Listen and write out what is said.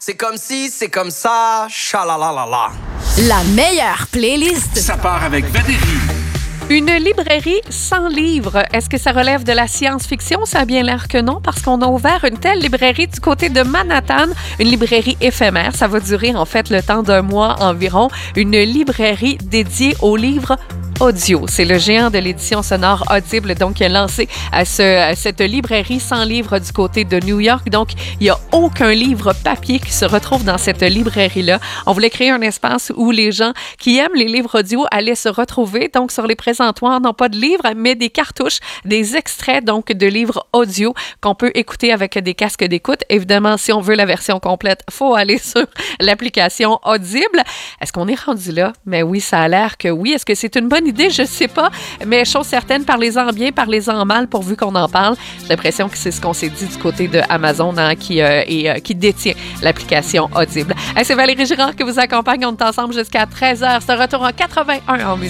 C'est comme si, c'est comme ça, chalalalala. La meilleure playlist. Ça part avec Valérie. Une librairie sans livres, est-ce que ça relève de la science-fiction? Ça a bien l'air que non, parce qu'on a ouvert une telle librairie du côté de Manhattan, une librairie éphémère. Ça va durer en fait le temps d'un mois environ. Une librairie dédiée aux livres audio. C'est le géant de l'édition sonore Audible donc qui a lancé cette librairie sans livres du côté de New York. Donc, il n'y a aucun livre papier qui se retrouve dans cette librairie-là. On voulait créer un espace où les gens qui aiment les livres audio allaient se retrouver. Donc, sur les présentoirs, non pas de livres, mais des cartouches, des extraits donc de livres audio qu'on peut écouter avec des casques d'écoute. Évidemment, si on veut la version complète, il faut aller sur l'application Audible. Est-ce qu'on est rendu là? Mais oui, ça a l'air que oui. Est-ce que c'est une bonne idée? Je sais pas, mais chose certaine, parlez-en bien, parlez-en mal pourvu qu'on en parle. J'ai l'impression que c'est ce qu'on s'est dit du côté de Amazon qui détient l'application Audible. Hey, c'est Valérie Girard qui vous accompagne. On est ensemble jusqu'à 13h. Ce retour en 81 en musique.